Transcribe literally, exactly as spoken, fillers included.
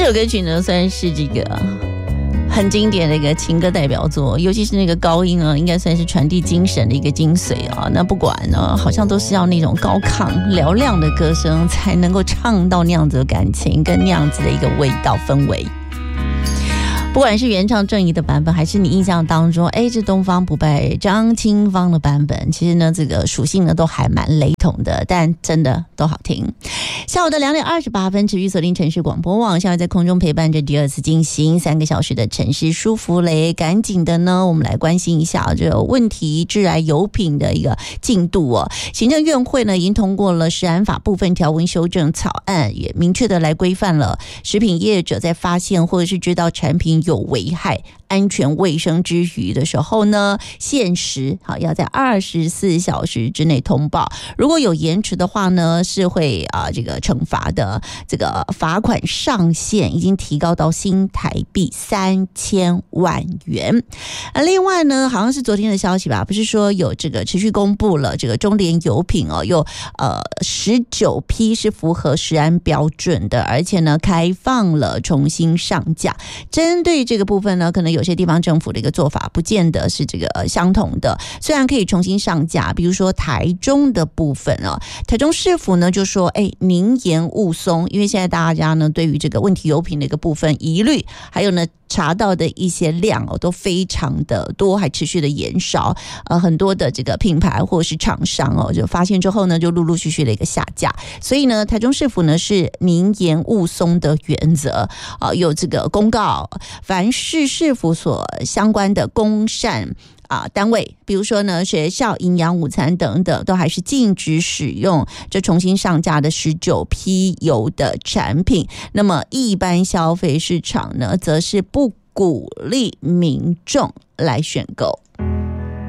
首歌曲呢，算是这个很经典的一个情歌代表作，尤其是那个高音啊，应该算是传递精神的一个精髓啊。那不管呢，好像都是要那种高亢嘹亮的歌声，才能够唱到那样子的感情跟那样子的一个味道氛围。不管是原唱郑怡的版本，还是你印象当中，哎，这东方不败张清芳的版本，其实呢，这个属性呢都还蛮雷同的，但真的都好听。下午的两点二十八分，持续锁定城市广播网，现在在空中陪伴着第二次进行三个小时的城市舒服雷。赶紧的呢，我们来关心一下这个问题致癌油品的一个进度哦。行政院会呢已经通过了食安法部分条文修正草案，也明确的来规范了食品业者在发现或者是知道产品有危害安全卫生之余的时候呢，限时好要在二十四小时之内通报，如果有延迟的话呢，是会啊这个惩罚的。这个罚款上限已经提高到新台币三千万元。啊，另外呢，好像是昨天的消息吧，不是说有这个持续公布了这个中联油品哦，有呃十九批是符合食安标准的，而且呢开放了重新上架。针对这个部分呢，可能有些地方政府的一个做法不见得是这个、呃、相同的，虽然可以重新上架，比如说台中的部分啊，台中市府呢就说，哎，宁严勿松，因为现在大家呢对于这个问题油品的一个部分疑虑，还有呢查到的一些量哦都非常的多，还持续的延烧，呃，很多的这个品牌或者是厂商哦，就发现之后呢，就陆陆续续的一个下架。所以呢，台中市府呢是宁严勿松的原则啊、呃，有这个公告，凡是市府所相关的公善啊，单位，比如说呢，学校、营养午餐等等，都还是禁止使用这重新上架的十九批油的产品。那么，一般消费市场呢，则是不鼓励民众来选购。